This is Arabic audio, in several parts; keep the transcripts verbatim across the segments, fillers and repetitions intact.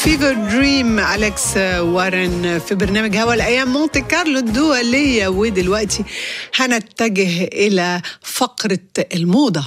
فيفر دريم أليكس وارن في برنامج هوا الأيام مونتي كارلو الدولية. ودلوقتي هنتجه إلى فقرة الموضة.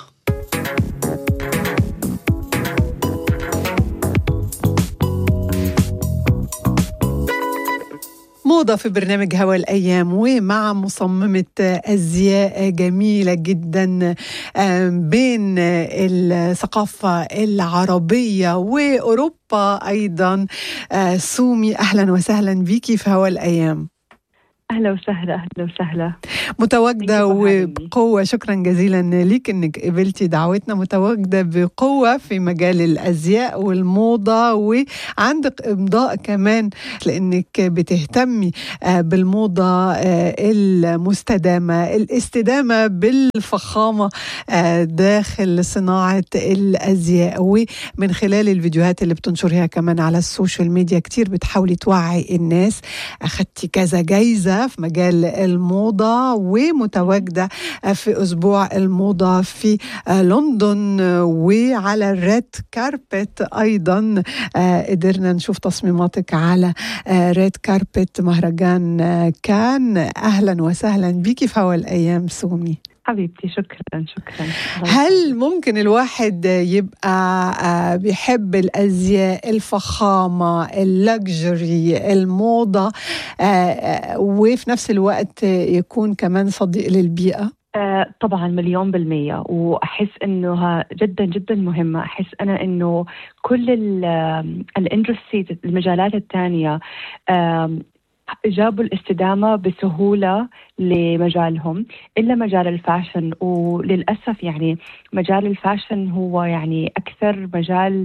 موضة في برنامج هوا الأيام، ومع مصممة أزياء جميلة جدا بين الثقافة العربية وأوروبا أيضا. سومي، أهلا وسهلا بيكي في هوا الأيام. أهلا وسهلا أهلا وسهلا. متواجدة وبقوة، شكرا جزيلا ليك أنك قبلتي دعوتنا. متواجدة بقوة في مجال الأزياء والموضة، وعندك إمضاء كمان لأنك بتهتمي بالموضة المستدامة، الاستدامة بالفخامة داخل صناعة الأزياء. ومن خلال الفيديوهات اللي بتنشرها كمان على السوشيال ميديا كتير بتحاولي توعي الناس. أخدتي كذا جايزة في مجال الموضة، ومتواجدة في أسبوع الموضة في لندن، وعلى الريد كاربت أيضا قدرنا نشوف تصميماتك على ريد كاربت مهرجان كان. أهلا وسهلا بيكي في هوا الأيام سومي حبيبتي. شكرا شكرا. هل ممكن الواحد يبقى بيحب الأزياء، الفخامة، اللكجري، الموضة، وفي نفس الوقت يكون كمان صديق للبيئة؟ طبعا مليون بالمية، وأحس أنه جدا جدا مهمة. أحس أنا أنه كل الاندستري المجالات الثانية جابوا الاستدامة بسهولة لمجالهم إلا مجال الفاشن. وللأسف يعني مجال الفاشن هو يعني أكثر مجال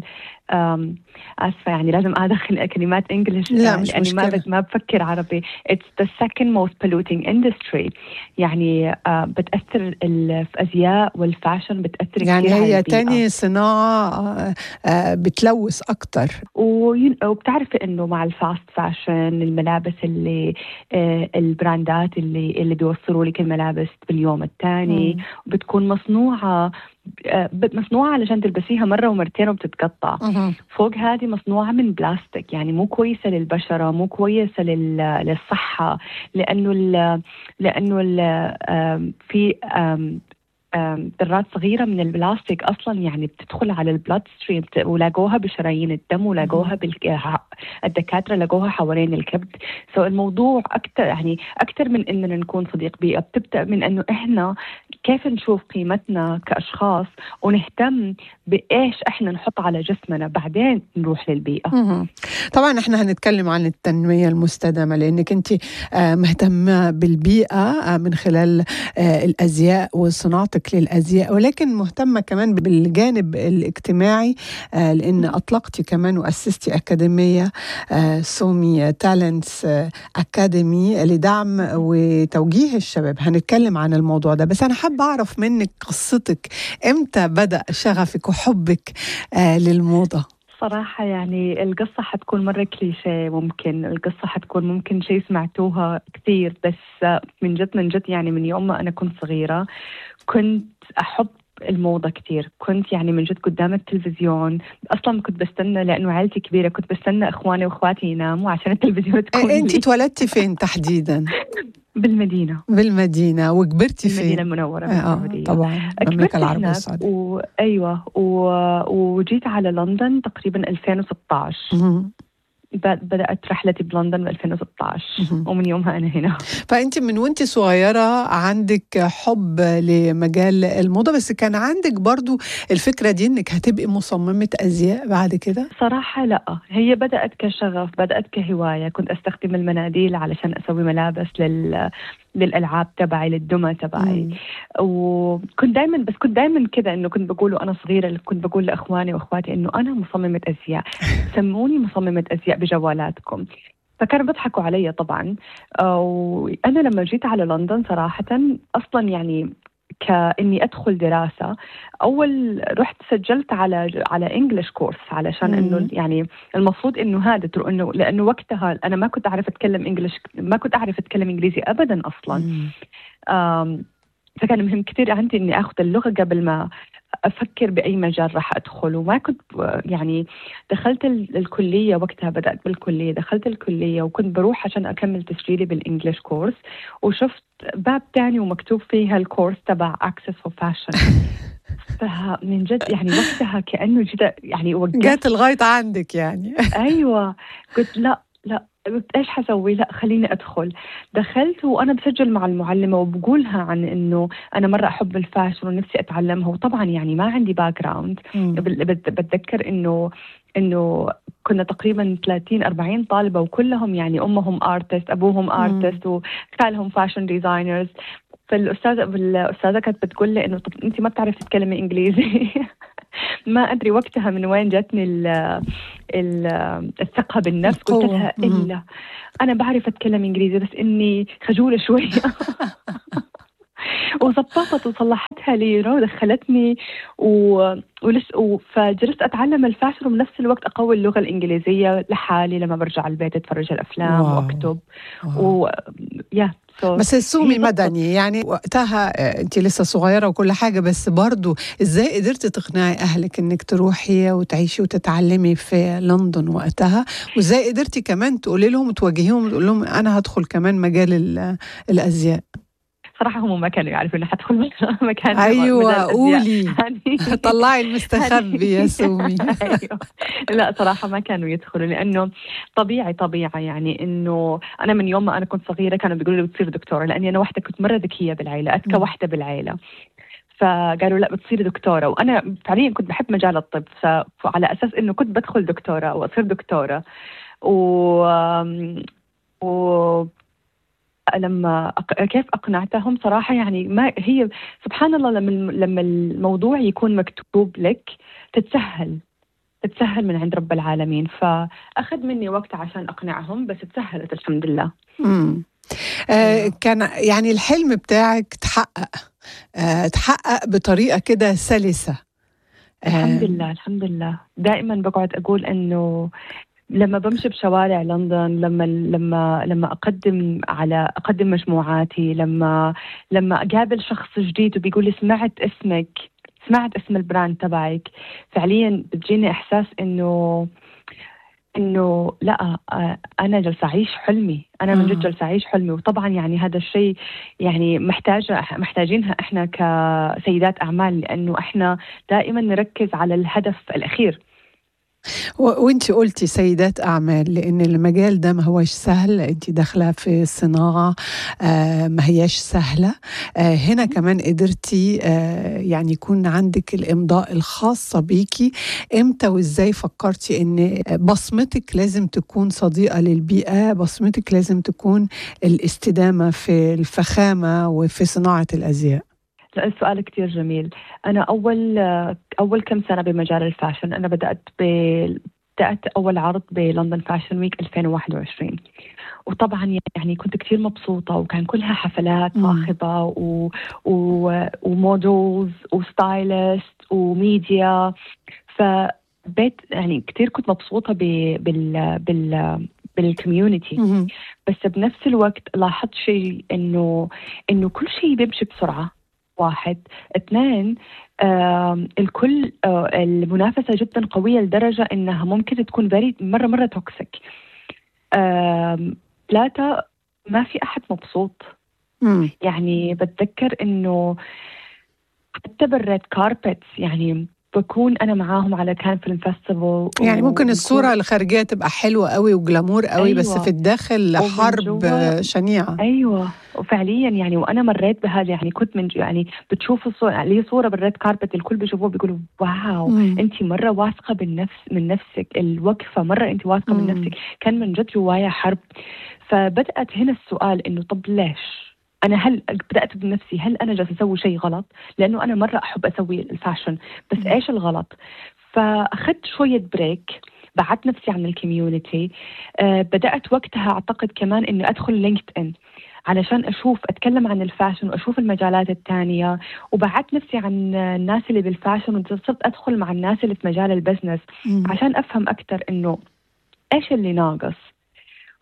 آسفة يعني لازم أدخل كلمات إنجليش لأني ما ما بفكر عربي. It's the second most polluting industry. يعني بتأثر الأزياء والفاشن بتأثر يعني كثير هي تاني صناعة بتلوث أكتر. وبتعرفي إنه مع الفاست فاشن الملابس اللي البراندات اللي اللي بيوصلوا لك الملابس باليوم الثاني بتكون مصنوعة مصنوعة علشان تلبسيها مرة ومرتين وبتتقطع. فوق هذه مصنوعة من بلاستيك، يعني مو كويسة للبشرة، مو كويسة للصحة، لأنه ال لأنه ال في ذرات صغيرة من البلاستيك أصلاً يعني بتدخل على البلاد ستريم، ولاقوها بشرايين الدم، ولاقوها بالدكاترة لاقوها حوالين الكبد. سو الموضوع أكتر يعني أكتر من إننا نكون صديق بيئة، بتبدأ من إنه إحنا كيف نشوف قيمتنا كأشخاص ونهتم بإيش إحنا نحط على جسمنا، بعدين نروح للبيئة. طبعاً إحنا هنتكلم عن التنمية المستدامة لأنك أنت مهتمة بالبيئة من خلال الأزياء وصناعتك للأزياء، ولكن مهتمة كمان بالجانب الاجتماعي لأن أطلقتي كمان وأسستي أكاديمية سومي تالنتس أكاديمي لدعم وتوجيه الشباب. هنتكلم عن الموضوع ده، بس أنا حابة أعرف منك قصتك، إمتى بدأ شغفك وحبك للموضة؟ صراحة يعني القصة حتكون مرة كليشيه، ممكن القصة حتكون ممكن شيء سمعتوها كثير، بس من جد من جد يعني من يوم ما أنا كنت صغيرة كنت أحب الموضة كتير. كنت يعني من جد قدام التلفزيون، أصلاً كنت بستنى لأنه عائلتي كبيرة، كنت بستنى إخواني وأخواتي يناموا عشان التلفزيون تكون لي. أنت اتولدتي فين تحديداً؟ بالمدينة. بالمدينة. وكبرتي فين؟ المدينة المنورة بالسعودية. آه طبعاً المملكة العربية السعودية. وأيوة و... وجيت على لندن تقريباً ألفين وستة عشر. بدأت رحلتي بلندن ألفين وستة عشر ومن يومها أنا هنا. فأنت من وانت صغيرة عندك حب لمجال الموضة، بس كان عندك برضو الفكرة دي أنك هتبقي مصممة أزياء بعد كده؟ صراحة لا، هي بدأت كشغف، بدأت كهواية. كنت أستخدم المناديل علشان أسوي ملابس لل للألعاب تبعي، للدمى تبعي. وكنت دايما بس كنت دايما كذا إنه كنت بقول وأنا صغيرة، كنت بقول لإخواني وأخواتي إنه أنا مصممة أزياء، سموني مصممة أزياء بجوالاتكم. فكانوا بيضحكوا علي طبعا. وأنا لما جيت على لندن صراحة أصلا يعني كإني أدخل دراسة، أول رحت سجلت على على إنجليش كورس علشان إنه يعني المفروض إنه هذا إنه لأنه وقتها أنا ما كنت أعرف أتكلم إنجليش، ما كنت أعرف أتكلم إنجليزي أبدا أصلا. فكان مهم كتير عندي إني أخذ اللغة قبل ما أفكر بأي مجال راح أدخل. وما كنت يعني دخلت الكلية وقتها، بدأت بالكلية، دخلت الكلية وكنت بروح عشان أكمل تسجيلي بالإنجليش كورس، وشفت باب تاني ومكتوب فيها الكورس تبع Access for Fashion. فمن جد يعني وقتها كأنه جدا يعني وقفت. جات لغاية عندك يعني. أيوة، قلت لا لا قلت إيش حسوي؟ لا خليني أدخل. دخلت وأنا بسجل مع المعلمة وبقولها عن إنه أنا مرة أحب الفاشن ونفسي أتعلمها، وطبعا يعني ما عندي باك جراوند. بتذكر إنه إنه كنا تقريبا ثلاثين أربعين طالبة، وكلهم يعني أمهم آرتست، أبوهم آرتست، وخالهم فاشن ديزاينرز. فالأستاذة الأستاذة كانت بتقول لي إنه طب أنت ما بتعرفي تتكلمي إنجليزي. ما أدري وقتها من وين جاتني ال ال الثقة بالنفس. قلت لها إلا أنا بعرف أتكلم إنجليزي بس إني خجولة شوية. وظبطت وصلحتها لي ودخلتني و... ولس... فجلست أتعلم الفاشن وبنفس الوقت أقوي اللغة الإنجليزية لحالي لما برجع البيت أتفرج الأفلام واو. وأكتب و... يا بس السومي مدني يعني وقتها أنت لسه صغيرة وكل حاجة، بس برضو إزاي قدرتي تقنعي أهلك إنك تروحي وتعيشي وتتعلمي في لندن وقتها، وإزاي قدرتي كمان تقولي لهم وتواجهيهم وتقول لهم أنا هدخل كمان مجال الأزياء؟ صراحة هم ما كانوا يعرفوا إني حدخل مكان. أيوة قولي. طلعي المستخبي يا سومي. أيوة. لا صراحة ما كانوا يدخلوا، لأنه طبيعي طبيعة يعني إنه أنا من يوم ما أنا كنت صغيرة كانوا بيقولوا لي بتصير دكتورة، لأني أنا واحدة كنت مرة ذكية بالعائلة، أذكى واحدة بالعائلة. فقالوا لا بتصيري دكتورة، وأنا فعليا كنت بحب مجال الطب، فعلى أساس إنه كنت بدخل دكتورة أو أصير دكتورة. و, و... لما أق... كيف أقنعتهم صراحة يعني ما هي سبحان الله لما لما الموضوع يكون مكتوب لك تتسهل تتسهل من عند رب العالمين. فأخذ مني وقت عشان أقنعهم بس تسهلت الحمد لله. امم آه كان يعني الحلم بتاعك تحقق آه تحقق بطريقة كده سلسة. آه الحمد لله الحمد لله. دائما بقعد أقول إنه لما بمشي بشوارع لندن، لما لما لما اقدم على اقدم مجموعاتي، لما لما اقابل شخص جديد وبيقول لي سمعت اسمك، سمعت اسم البراند تبعك، فعليا بتجيني احساس انه انه لا انا جالسه اعيش حلمي، انا من جد جالسه اعيش حلمي. وطبعا يعني هذا الشيء يعني محتاجه محتاجينها احنا كسيدات اعمال، لانه احنا دائما نركز على الهدف الاخير. وانت قلتي سيدات أعمال لأن المجال ده ما هوش سهل، انت داخلة في صناعة آه ما هياش سهلة. آه هنا كمان قدرتي آه يعني يكون عندك الإمضاء الخاصة بيكي. امتى وازاي فكرتي ان بصمتك لازم تكون صديقة للبيئة، بصمتك لازم تكون الاستدامة في الفخامة وفي صناعة الأزياء؟ السؤال كتير جميل. أنا أول أول كم سنة بمجال الفاشن أنا بدأت ب بدأت أول عرض بلندن فاشن ويك ألفين وواحد وعشرين، وطبعا يعني كنت كتير مبسوطة وكان كلها حفلات صاخبة و... و... ومودلز وستايلست وميديا، فبيت يعني كتير كنت مبسوطة ب... بال بال بالكوميونتي. بس بنفس الوقت لاحظت شيء إنه إنه كل شيء بيمشي بسرعة. واحد اثنين آه الكل آه المنافسة جدا قوية لدرجة انها ممكن تكون بري مرة مرة توكسيك. آه ثلاثة ما في احد مبسوط. مم. يعني بتذكر انه حتى بالريد كاربتس يعني بكون أنا معاهم على كان فيلم فيستيفال، يعني ممكن الصورة الخارجية تبقى حلوة قوي وجلامور قوي. أيوة. بس في الداخل حرب شنيعة. أيوة وفعليا يعني وأنا مريت بهذا يعني كنت من يعني بتشوف الصورة لي صورة بالريد كاربت الكل بيشوفوه بيقولوا واو أنت مرة واثقة بالنفس من نفسك، الوقفة مرة أنت واثقة من نفسك. كان من جد جوايا حرب. فبدأت هنا السؤال إنه طب ليش أنا هل بدأت بنفسي هل أنا جالسة أسوي شيء غلط؟ لأنه أنا مرة أحب أسوي الفاشن بس م. إيش الغلط؟ فأخذت شوية بريك، بعدت نفسي عن الكوميونتي. أه بدأت وقتها أعتقد كمان إنه أدخل لينكد إن علشان أشوف أتكلم عن الفاشن وأشوف المجالات التانية، وبعدت نفسي عن الناس اللي بالفاشن وصرت أدخل مع الناس اللي في مجال البزنس م. عشان أفهم أكتر إنه إيش اللي ناقص.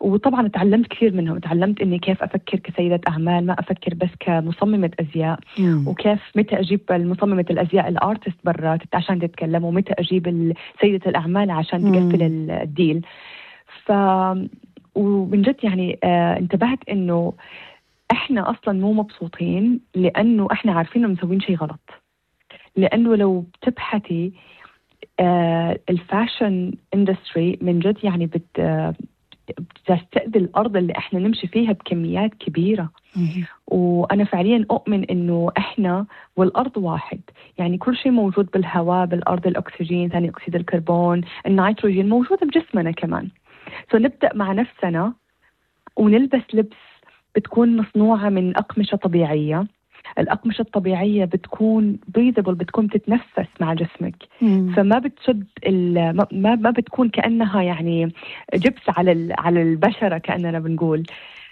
وطبعا تعلمت كثير منهم. تعلمت إني كيف أفكر كسيدة أعمال، ما أفكر بس كمصممة أزياء. مم. وكيف متى أجيب المصممة الأزياء الارتست برا عشان تتكلم، ومتى أجيب سيدة الأعمال عشان تقفل الديل. ف ومن جد يعني آه انتبهت إنه إحنا أصلا مو مبسوطين لأنه إحنا عارفين إنه مسوين شيء غلط. لأنه لو بتبحثي آه الفاشن اندستري من جد يعني بت آه بتستأذي الأرض اللي إحنا نمشي فيها بكميات كبيرة. وأنا فعليا أؤمن إنه إحنا والأرض واحد. يعني كل شيء موجود بالهواء، بالأرض، الأكسجين، ثاني أكسيد الكربون، النيتروجين موجود بجسمنا كمان. فنبدأ مع نفسنا ونلبس لبس بتكون مصنوعة من أقمشة طبيعية. الأقمشة الطبيعية بتكون breathable، بتكون بتتنفس مع جسمك. مم. فما بتشد ما ما بتكون كأنها يعني جبس على على البشرة كأننا بنقول.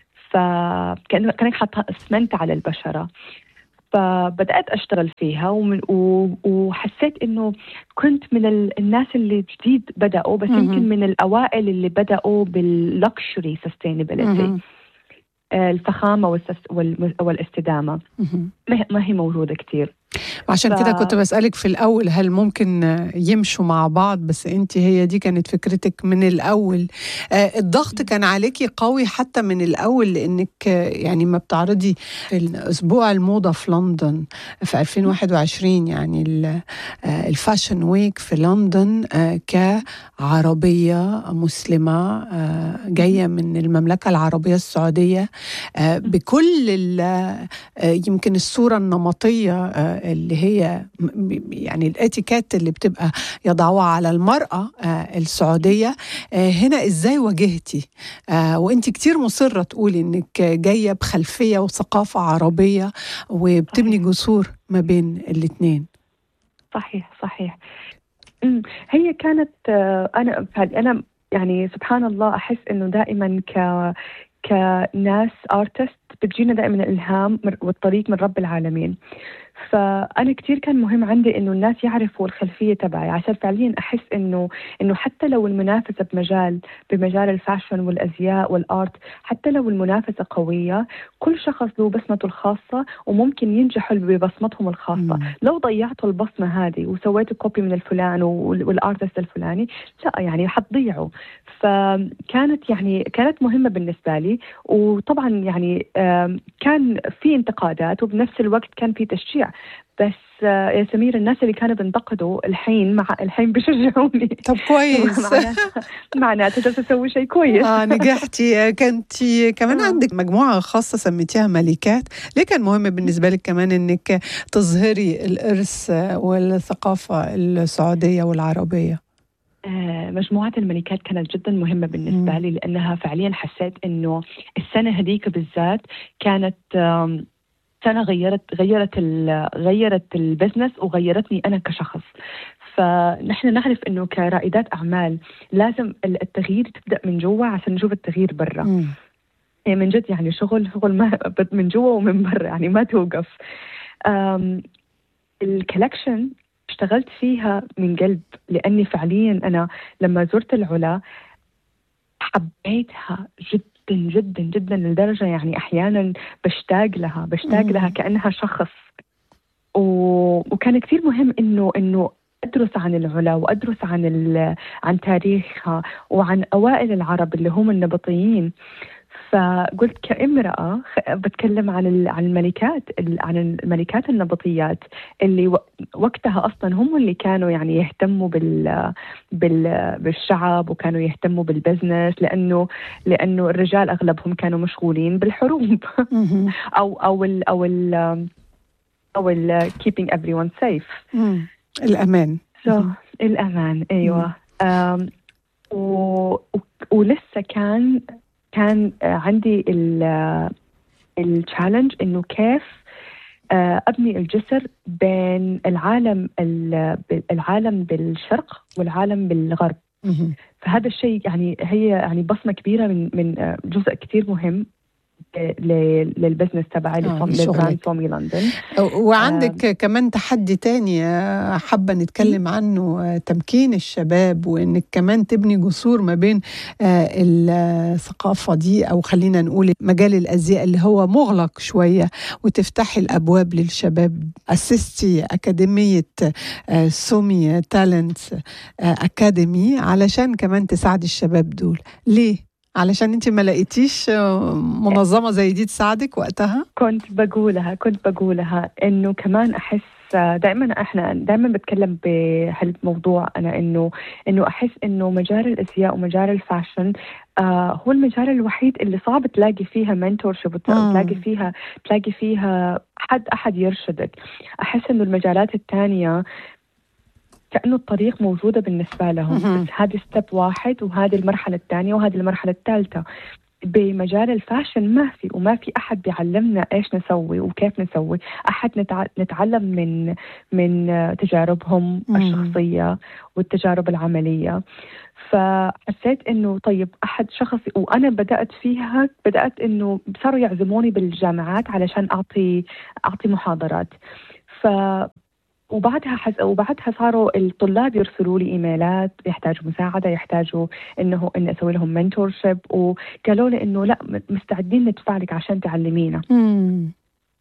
فكأنك كأنك حاطة اسمنت على البشرة. فبدأت أشتغل فيها ومن وحسيت إنه كنت من الناس اللي جديد بدأوا، بس يمكن من الأوائل اللي بدأوا باللكشري sustainability، الفخامة والاستدامة. ما هي موجودة كتير. عشان ف... كده كنت بسألك في الأول هل ممكن يمشوا مع بعض، بس أنت هي دي كانت فكرتك من الأول. آه الضغط كان عليكي قوي حتى من الأول، لأنك يعني ما بتعرضي في أسبوع الموضة في لندن في ألفين وواحد وعشرين، يعني الفاشن ويك في لندن آه كعربية مسلمة آه جاية من المملكة العربية السعودية آه بكل آه يمكن الصورة النمطية آه اللي هي يعني الاتيكيت اللي بتبقى يضعوها على المرأة آه السعودية. آه هنا ازاي واجهتي آه وانت كتير مصرة تقولي انك جاية بخلفية وثقافة عربية وبتبني صحيح. جسور ما بين الاثنين. صحيح صحيح. هي كانت آه انا انا يعني سبحان الله احس انه دائما ك كناس ارتست بتجينا دائما الالهام والطريق من رب العالمين. فأنا كتير كان مهم عندي إنه الناس يعرفوا الخلفية تبعي، عشان فعليا أحس إنه إنه حتى لو المنافسة بمجال بمجال الفاشن والأزياء والآرت، حتى لو المنافسة قوية، كل شخص له بصمته الخاصة وممكن ينجحوا ببصمتهم الخاصة. مم. لو ضيعتوا البصمة هذه وسويتوا كوبي من الفلان والآرتست الفلاني، لا يعني حتضيعوا. فكانت يعني كانت مهمة بالنسبة لي. وطبعا يعني كان في انتقادات وبنفس الوقت كان في تشجيع. بس يا سمير الناس اللي كانوا بينتقدوا الحين مع الحين بيشجعوني. طب كويس. معناته جالسة أسوي شيء كويس. آه نجحتي. كنتي كمان آه. عندك مجموعة خاصة سميتيها ملكات. ليه كان مهم بالنسبة لك كمان إنك تظهري الإرث والثقافة السعودية والعربية؟ مجموعة الملكات كانت جدا مهمة بالنسبة لي، لأنها فعليا حسيت إنه السنة هذيك بالذات كانت سنة غيرت غيرت غيرت البزنس وغيرتني أنا كشخص. فنحن نعرف إنه كرائدات أعمال لازم التغيير تبدأ من جوا عشان نشوف التغيير برا. يعني من جد يعني شغل شغل ما من جوا ومن برا، يعني ما توقف. الكولكشن اشتغلت فيها من قلب، لأني فعليا أنا لما زرت العلا حبيتها جدا جدا جدا لدرجة يعني أحيانا بشتاق لها بشتاق مم. لها كأنها شخص. و... وكان كثير مهم إنه إنه أدرس عن العلا وأدرس عن ال... عن تاريخها وعن أوائل العرب اللي هم النبطيين. فقلت كامرأة بتكلم عن عن الملكات عن الملكات النبطيات اللي وقتها أصلا هم اللي كانوا يعني يهتموا بال بال بالشعب وكانوا يهتموا بالبزنس، لأنه لأنه الرجال أغلبهم كانوا مشغولين بالحروب أو أو ال أو ال أو ال keeping everyone safe. الأمان. so, الأمان أيوة. و ولسه كان كان عندي التشالنج إنه كيف أبني الجسر بين العالم العالم بالشرق والعالم بالغرب. فهذا الشيء يعني هي يعني بصمة كبيرة من من جزء كتير مهم للبزنس تبعي آه، للبراند سومي لندن. وعندك آه كمان تحدي تاني حابة نتكلم عنه، تمكين الشباب، وإنك كمان تبني جسور ما بين آه الثقافة دي، أو خلينا نقول مجال الأزياء اللي هو مغلق شوية، وتفتحي الأبواب للشباب. أسستي أكاديمية آه سومي تالنت آه أكاديمي علشان كمان تساعد الشباب دول. ليه؟ علشان انت ما لقيتيش منظمة زي دي تساعدك وقتها؟ كنت بقولها كنت بقولها انه كمان احس دائما احنا دائما بتكلم بهالموضوع انا انه انه احس انه مجال الازياء ومجال الفاشن آه هو المجال الوحيد اللي صعب تلاقي فيها منتورشيب وتلاقي فيها تلاقي فيها حد احد يرشدك. احس انه المجالات الثانية كأنه الطريق موجودة بالنسبة لهم، بس هذه ستيب واحد وهذه المرحلة الثانية وهذه المرحلة الثالثة. بمجال الفاشن ما في وما في أحد بيعلمنا إيش نسوي وكيف نسوي. أحد نتعلم من من تجاربهم الشخصية والتجارب العملية. فحسيت إنه طيب أحد شخص، وأنا بدأت فيها بدأت إنه صاروا يعزموني بالجامعات علشان أعطي أعطي محاضرات. ف وبعدها حز... وبعدها صاروا الطلاب يرسلوا لي ايميلات يحتاجوا مساعده، يحتاجوا انه اني اسوي لهم منتورشيب، وقالوا لي انه لا مستعدين ندفع لك عشان تعلمينا. مم.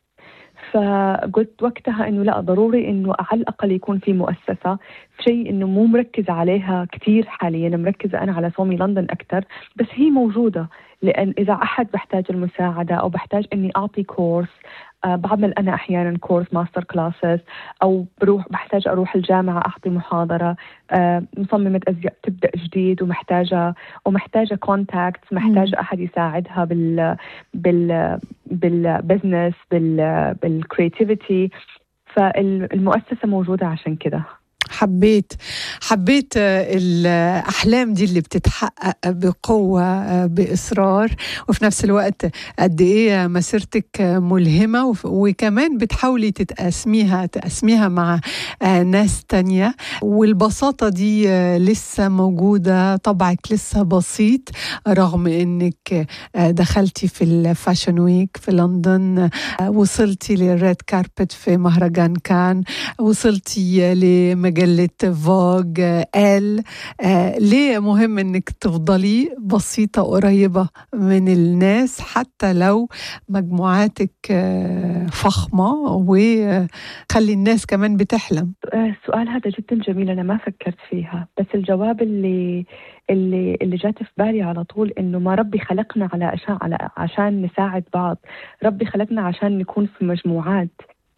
فقلت وقتها انه لا ضروري انه على الاقل يكون في مؤسسه، في شيء انه مو مركز عليها كثير حاليا، مركزه انا على سومي لندن اكثر، بس هي موجوده. لان اذا احد بحتاج المساعده او بحتاج اني اعطي كورس، أه بعمل أنا أحياناً كورس ماستر كلاسز، أو بروح بحتاج أروح الجامعة أعطي محاضرة. أه مصممة أزياء تبدأ جديد ومحتاجة ومحتاجة كونتاكتس، محتاجة أحد يساعدها بال بال بالبزنس بال بالكرياتيفيتي. فالمؤسسة موجودة عشان كده. حبيت حبيت الأحلام دي اللي بتتحقق بقوة بإصرار، وفي نفس الوقت قد إيه مسيرتك ملهمة، وكمان بتحاولي تتقاسميها تقاسميها مع ناس تانية، والبساطة دي لسه موجودة، طبعك لسه بسيط رغم إنك دخلتي في الفاشن ويك في لندن، وصلتي للريد كاربت في مهرجان كان، وصلتي لمجال مجلة فوغ آل. آه ليه مهم انك تفضلي بسيطة قريبة من الناس حتى لو مجموعاتك آه فخمة، وخلي الناس كمان بتحلم؟ السؤال هذا جدا جميل، أنا ما فكرت فيها، بس الجواب اللي اللي اللي جات في بالي على طول إنه ما ربي خلقنا على عشان على عشان نساعد بعض. ربي خلقنا عشان نكون في مجموعات،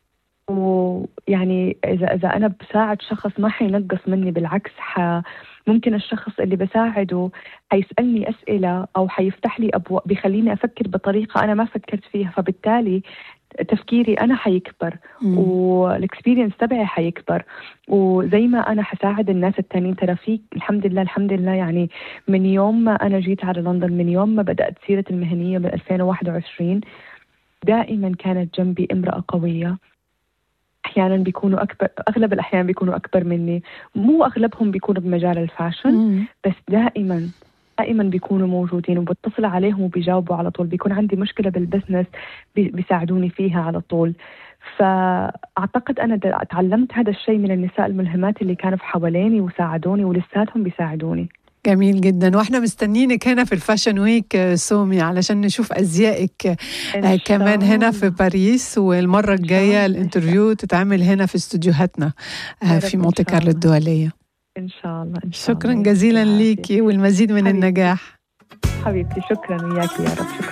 ويعني إذا إذا أنا بساعد شخص ما حينقص مني، بالعكس ح ممكن الشخص اللي بساعده حيسألني أسئلة أو حيفتح لي أبواب، بيخليني أفكر بطريقة أنا ما فكرت فيها، فبالتالي تفكيري أنا حيكبر والإكسبيرينس تبعي حيكبر. وزي ما أنا حساعد الناس التانيين، ترى في الحمد لله الحمد لله يعني من يوم ما أنا جيت على لندن، من يوم ما بدأت سيرتي المهنية ب ألفين وواحد وعشرين، دائما كانت جنبي امرأة قوية. أحيانا بيكونوا أكبر، أغلب الأحيان بيكونوا أكبر مني، مو أغلبهم بيكونوا بمجال الفاشن، مم. بس دائما دائما بيكونوا موجودين، وبتصل عليهم وبيجاوبوا على طول. بيكون عندي مشكلة بالبزنس بيساعدوني فيها على طول. فأعتقد أنا تعلمت هذا الشيء من النساء الملهمات اللي كانوا في حواليني وساعدوني ولساتهم بيساعدوني. جميل جدا، واحنا مستنيينك هنا في الفاشن ويك سومي علشان نشوف ازيائك كمان هنا في باريس، والمره الجايه الانترفيو تتعمل هنا في استوديوهاتنا في مونتي كارلو الدوليه. ان شاء الله. إن شاء شكرا الله. جزيلا ليكي والمزيد من حبيبتي. النجاح. حبيبتي شكرا، وياكي يا رب. شكرا.